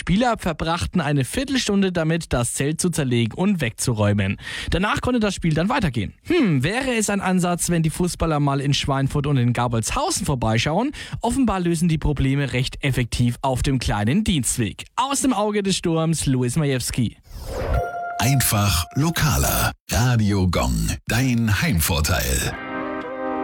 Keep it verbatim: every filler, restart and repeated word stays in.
Spieler verbrachten eine Viertelstunde damit, das Zelt zu zerlegen und wegzuräumen. Danach konnte das Spiel dann weitergehen. Hm, wäre es ein Ansatz, wenn die Fußballer mal in Schweinfurt und in Gabelshausen vorbeischauen? Offenbar lösen die Probleme recht effektiv auf dem kleinen Dienstweg. Aus dem Auge des Sturms, Luis Majewski. Einfach lokaler. Radio Gong, dein Heimvorteil.